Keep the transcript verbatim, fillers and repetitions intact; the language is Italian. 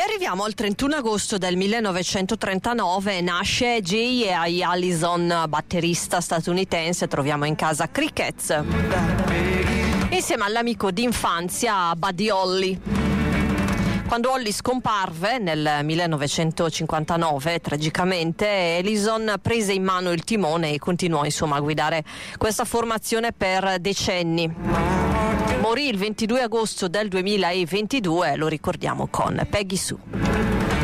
E arriviamo al trentuno agosto del millenovecentotrentanove, nasce Jay Allison, batterista statunitense. Troviamo in casa Crickets insieme all'amico d'infanzia Buddy Holly. Quando Holly scomparve nel millenovecentocinquantanove, tragicamente, Allison prese in mano il timone e continuò insomma a guidare questa formazione per decenni. Morì il ventidue agosto del duemilaventidue, lo ricordiamo con Peggy Sue.